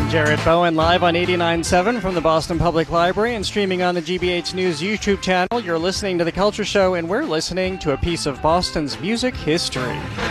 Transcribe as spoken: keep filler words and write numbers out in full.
Jared Bowen live on eighty-nine point seven from the Boston Public Library and streaming on the G B H News YouTube channel. You're listening to The Culture Show, and we're listening to a piece of Boston's music history.